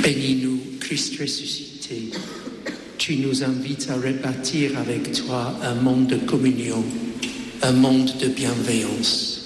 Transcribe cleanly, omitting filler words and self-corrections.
Bénis-nous, Christ ressuscité. Tu nous invites à rebâtir avec toi un monde de communion, un monde de bienveillance.